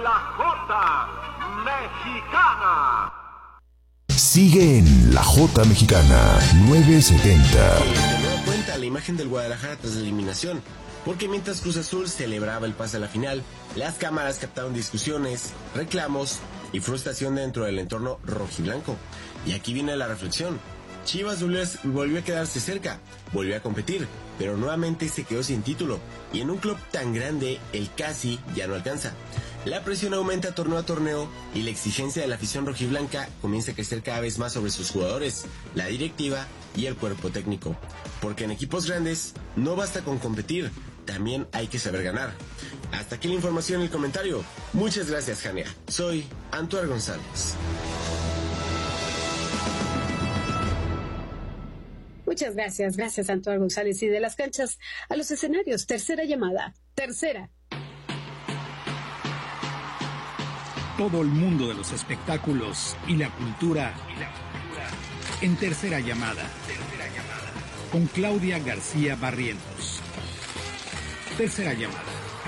La Jota Mexicana. Sigue en La Jota Mexicana 970. De nueva cuenta la imagen del Guadalajara tras la eliminación, porque mientras Cruz Azul celebraba el pase a la final, las cámaras captaron discusiones, reclamos y frustración dentro del entorno rojiblanco. Y aquí viene la reflexión. Chivas volvió a quedarse cerca, volvió a competir, pero nuevamente se quedó sin título, y en un club tan grande, el casi ya no alcanza. La presión aumenta torneo a torneo y la exigencia de la afición rojiblanca comienza a crecer cada vez más sobre sus jugadores, la directiva y el cuerpo técnico. Porque en equipos grandes no basta con competir, también hay que saber ganar. Hasta aquí la información y el comentario. Muchas gracias, Jania. Soy Antuar González. Muchas gracias Antuar González. Y de las canchas a los escenarios, tercera llamada, tercera. Todo el mundo de los espectáculos y la cultura en tercera llamada. Con Claudia García Barrientos. Tercera llamada.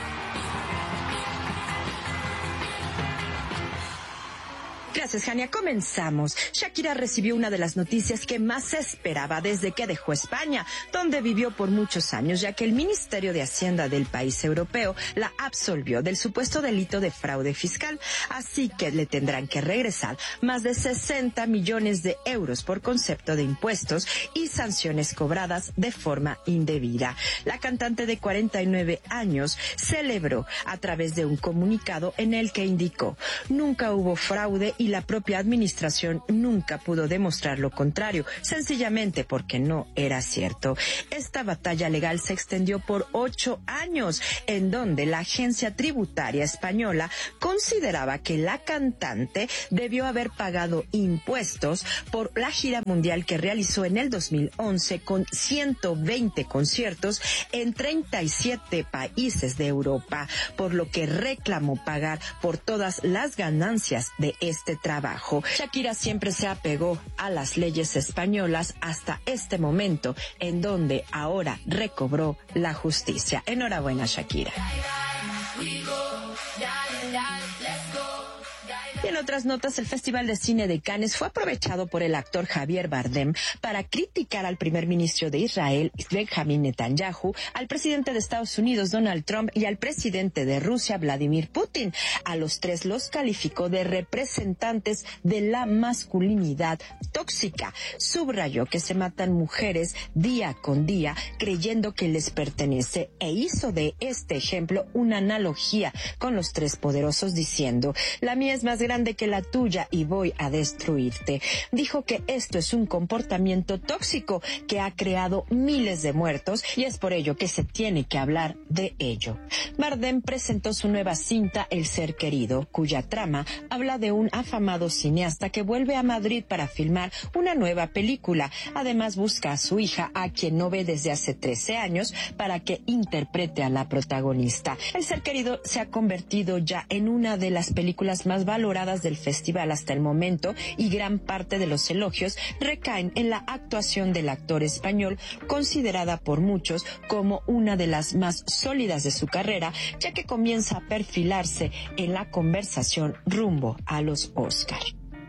Gracias, Jania. Comenzamos. Shakira recibió una de las noticias que más se esperaba desde que dejó España, donde vivió por muchos años, ya que el Ministerio de Hacienda del país europeo la absolvió del supuesto delito de fraude fiscal. Así que le tendrán que regresar más de 60 millones de euros por concepto de impuestos y sanciones cobradas de forma indebida. La cantante de 49 años celebró a través de un comunicado en el que indicó: nunca hubo fraude y la propia administración nunca pudo demostrar lo contrario, sencillamente porque no era cierto. Esta batalla legal se extendió por 8 años, en donde la agencia tributaria española consideraba que la cantante debió haber pagado impuestos por la gira mundial que realizó en el 2011 con 120 conciertos en 37 países de Europa, por lo que reclamó pagar por todas las ganancias de este trabajo. Shakira siempre se apegó a las leyes españolas hasta este momento, en donde ahora recobró la justicia. Enhorabuena, Shakira. Y en otras notas, el Festival de Cine de Cannes fue aprovechado por el actor Javier Bardem para criticar al primer ministro de Israel, Benjamin Netanyahu, al presidente de Estados Unidos, Donald Trump, y al presidente de Rusia, Vladimir Putin. A los tres los calificó de representantes de la masculinidad tóxica. Subrayó que se matan mujeres día con día creyendo que les pertenece, e hizo de este ejemplo una analogía con los tres poderosos diciendo: la mía es más grande que la tuya y voy a destruirte. Dijo que esto es un comportamiento tóxico que ha creado miles de muertos y es por ello que se tiene que hablar de ello. Bardem presentó su nueva cinta El ser querido, cuya trama habla de un afamado cineasta que vuelve a Madrid para filmar una nueva película. Además busca a su hija, a quien no ve desde hace 13 años, para que interprete a la protagonista. El ser querido se ha convertido ya en una de las películas más valoradas del festival hasta el momento, y gran parte de los elogios recaen en la actuación del actor español, considerada por muchos como una de las más sólidas de su carrera, ya que comienza a perfilarse en la conversación rumbo a los Oscar.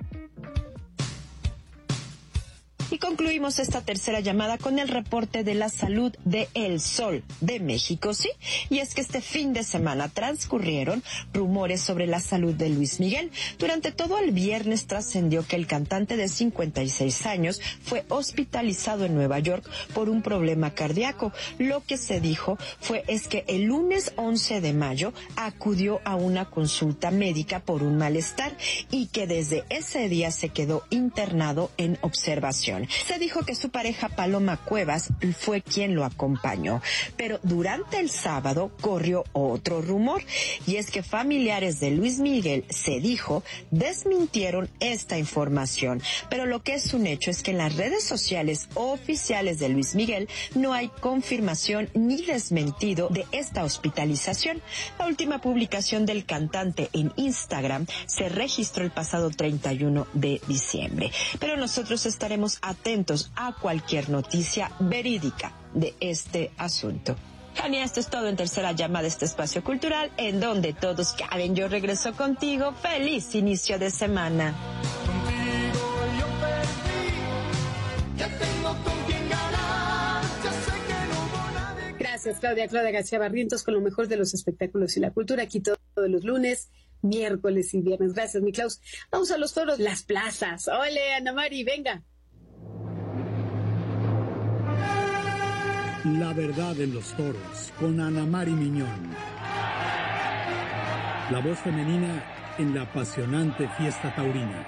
Y concluimos esta tercera llamada con el reporte de la salud de El Sol de México, ¿sí? Y es que este fin de semana transcurrieron rumores sobre la salud de Luis Miguel. Durante todo el viernes trascendió que el cantante de 56 años fue hospitalizado en Nueva York por un problema cardíaco. Lo que se dijo es que el lunes 11 de mayo acudió a una consulta médica por un malestar y que desde ese día se quedó internado en observación. Se dijo que su pareja Paloma Cuevas fue quien lo acompañó, pero durante el sábado corrió otro rumor, y es que familiares de Luis Miguel, se dijo, desmintieron esta información, pero lo que es un hecho es que en las redes sociales oficiales de Luis Miguel no hay confirmación ni desmentido de esta hospitalización. La última publicación del cantante en Instagram se registró el pasado 31 de diciembre, pero nosotros estaremos atentos a cualquier noticia verídica de este asunto. Jania, esto es todo en Tercera Llamada, este espacio cultural en donde todos caben. Yo regreso contigo. ¡Feliz inicio de semana! Gracias, Claudia García Barrientos, con lo mejor de los espectáculos y la cultura, aquí todos los lunes, miércoles y viernes. Gracias, mi Klaus. Vamos a los toros, las plazas. ¡Ole, Ana Mari, venga! La verdad en los toros, con Ana Mari Miñón. La voz femenina en la apasionante fiesta taurina.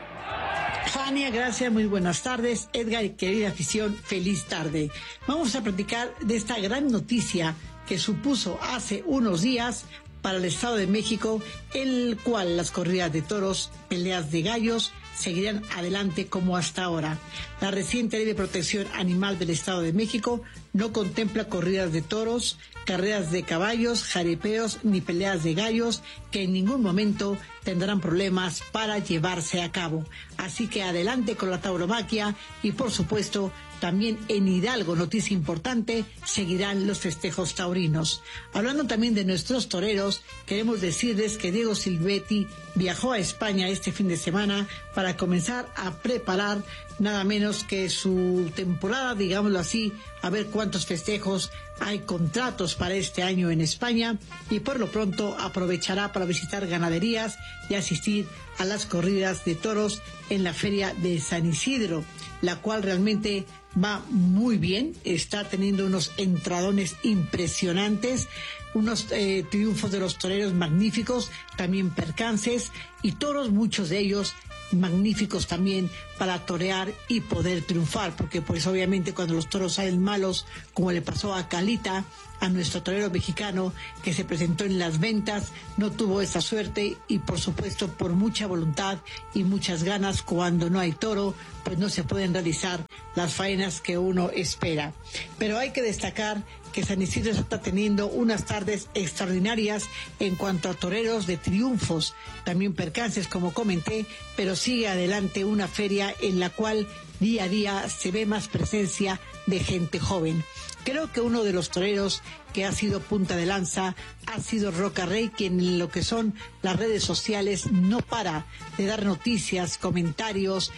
Fania, gracias, muy buenas tardes. Edgar y querida afición, feliz tarde. Vamos a platicar de esta gran noticia que supuso hace unos días para el Estado de México, en el cual las corridas de toros, peleas de gallos, seguirán adelante como hasta ahora. La reciente Ley de Protección Animal del Estado de México no contempla corridas de toros, carreras de caballos, jaripeos ni peleas de gallos que en ningún momento tendrán problemas para llevarse a cabo. Así que adelante con la tauromaquia y por supuesto también en Hidalgo, noticia importante, seguirán los festejos taurinos. Hablando también de nuestros toreros, queremos decirles que Diego Silvetti viajó a España este fin de semana para comenzar a preparar nada menos que su temporada, digámoslo así, a ver cuántos festejos hay, contratos para este año en España, y por lo pronto aprovechará para visitar ganaderías y asistir a las corridas de toros en la feria de San Isidro, la cual realmente va muy bien, está teniendo unos entradones impresionantes, unos triunfos de los toreros magníficos, también percances y toros, muchos de ellos magníficos también para torear y poder triunfar, porque pues obviamente cuando los toros salen malos, como le pasó a Calita, a nuestro torero mexicano que se presentó en las ventas, no tuvo esa suerte y por supuesto por mucha voluntad y muchas ganas, cuando no hay toro pues no se pueden realizar las faenas que uno espera. Pero hay que destacar que San Isidro está teniendo unas tardes extraordinarias en cuanto a toreros de triunfos, también percances como comenté, pero sigue adelante una feria en la cual día a día se ve más presencia de gente joven. Creo que uno de los toreros que ha sido punta de lanza ha sido Roca Rey, quien en lo que son las redes sociales no para de dar noticias, comentarios,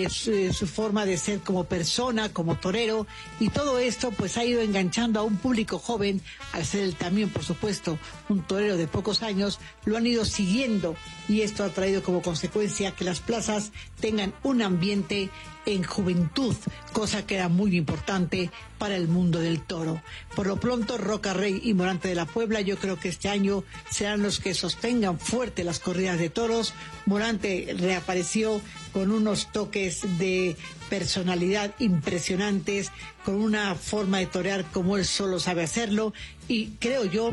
su forma de ser como persona, como torero, y todo esto pues ha ido enganchando a un público joven. Al ser él también, por supuesto, un torero de pocos años, lo han ido siguiendo, y esto ha traído como consecuencia que las plazas tengan un ambiente en juventud, cosa que era muy importante para el mundo del toro. Por lo pronto, Roca Rey y Morante de la Puebla, yo creo que este año serán los que sostengan fuerte las corridas de toros. Morante reapareció con unos toques de personalidad impresionantes, con una forma de torear como él solo sabe hacerlo, y creo yo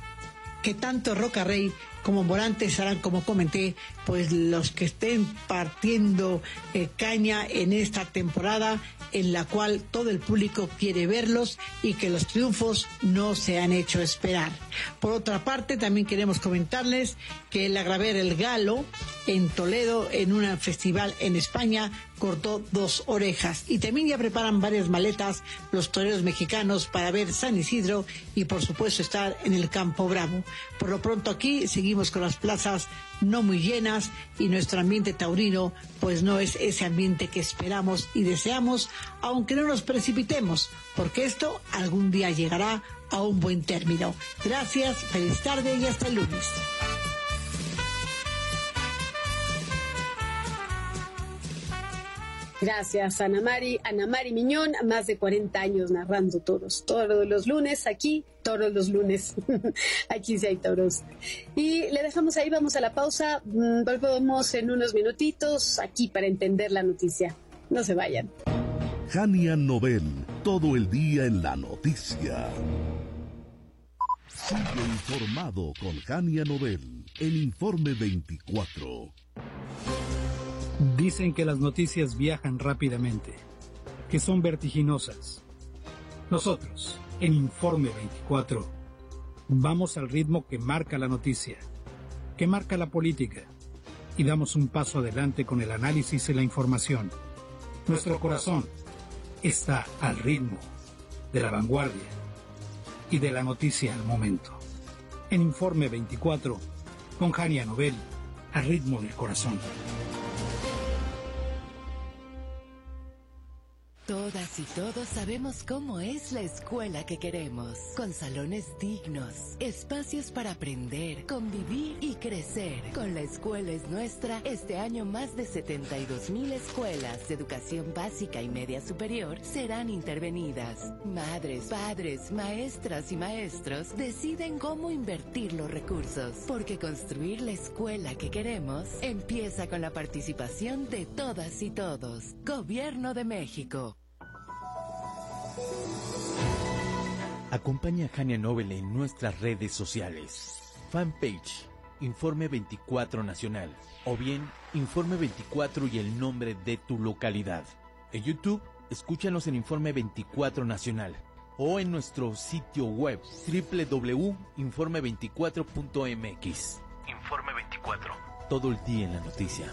que tanto Roca Rey como Morante serán, como comenté, pues los que estén partiendo caña en esta temporada en la cual todo el público quiere verlos y que los triunfos no se han hecho esperar. Por otra parte, también queremos comentarles que el Agraver El Galo en Toledo, en un festival en España, cortó 2 orejas, y también ya preparan varias maletas los toreros mexicanos para ver San Isidro y por supuesto estar en el Campo Bravo. Por lo pronto aquí seguimos con las plazas no muy llenas y nuestro ambiente taurino pues no es ese ambiente que esperamos y deseamos, aunque no nos precipitemos, porque esto algún día llegará a un buen término. Gracias, feliz tarde y hasta el lunes. Gracias, Ana Mari Miñón, más de 40 años narrando toros. Todos los lunes aquí, todos los lunes. Aquí sí hay toros. Y le dejamos ahí, vamos a la pausa. Volvemos en unos minutitos aquí para entender la noticia. No se vayan. Jania Nobel, todo el día en la noticia. Sigue informado con Jania Nobel, el Informe 24. Dicen que las noticias viajan rápidamente, que son vertiginosas. Nosotros, en Informe 24, vamos al ritmo que marca la noticia, que marca la política, y damos un paso adelante con el análisis y la información. Nuestro corazón está al ritmo de la vanguardia. y de la noticia al momento. En Informe 24, con Jania Nobel, al ritmo del corazón. Todas y todos sabemos cómo es la escuela que queremos, con salones dignos, espacios para aprender, convivir y crecer. Con La Escuela es Nuestra, este año más de 72,000 escuelas de educación básica y media superior serán intervenidas. Madres, padres, maestras y maestros deciden cómo invertir los recursos, porque construir la escuela que queremos empieza con la participación de todas y todos. Gobierno de México. Acompaña a Jania Nobel en nuestras redes sociales. Fanpage, Informe 24 Nacional, o bien Informe 24 y el nombre de tu localidad. En YouTube, escúchanos en Informe 24 Nacional, o en nuestro sitio web www.informe24.mx. Informe 24, todo el día en la noticia.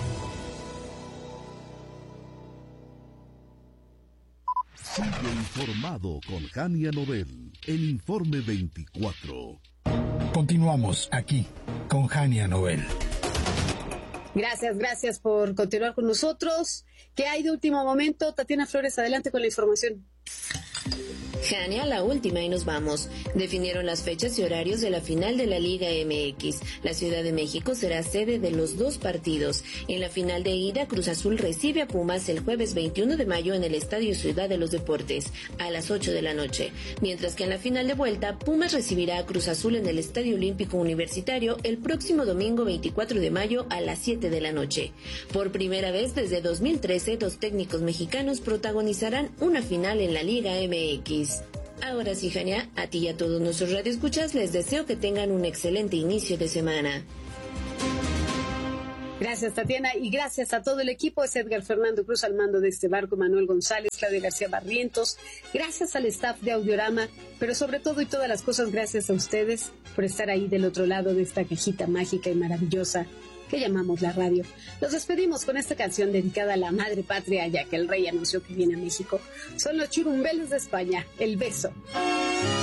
Sigue informado con Jania Nobel, el Informe 24. Continuamos aquí con Jania Nobel. Gracias por continuar con nosotros. ¿Qué hay de último momento? Tatiana Flores, adelante con la información. Jania, la última y nos vamos. Definieron las fechas y horarios de la final de la Liga MX. La Ciudad de México será sede de los dos partidos. En la final de ida, Cruz Azul recibe a Pumas el jueves 21 de mayo en el Estadio Ciudad de los Deportes, a las 8 de la noche. Mientras que en la final de vuelta, Pumas recibirá a Cruz Azul en el Estadio Olímpico Universitario el próximo domingo 24 de mayo a las 7 de la noche. Por primera vez desde 2013, dos técnicos mexicanos protagonizarán una final en la Liga MX. Ahora sí, Jania, a ti y a todos nuestros radioescuchas les deseo que tengan un excelente inicio de semana. Gracias, Tatiana, y gracias a todo el equipo. Es Edgar Fernando Cruz al mando de este barco, Manuel González, Claudia García Barrientos. Gracias al staff de Audiorama, pero sobre todo y todas las cosas, gracias a ustedes por estar ahí del otro lado de esta cajita mágica y maravillosa que llamamos la radio. Nos despedimos con esta canción dedicada a la madre patria, ya que el rey anunció que viene a México. Son los Churumbeles de España. El beso.